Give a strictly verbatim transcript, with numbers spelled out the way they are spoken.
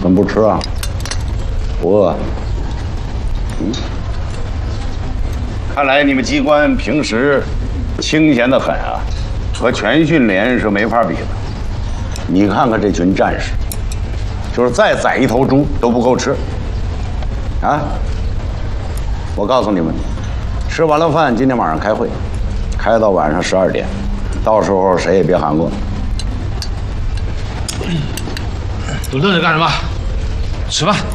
怎么不吃啊？不饿？嗯。看来你们机关平时清闲得很啊，和全训连是没法比的。你看看这群战士，就是再宰一头猪都不够吃。啊！我告诉你们，吃完了饭，今天晚上开会，开到晚上十二点，到时候谁也别喊过。 都愣着干什么？吃饭。